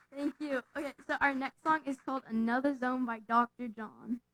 Thank you. Okay, so our next song is called Another Zone by Dr. John.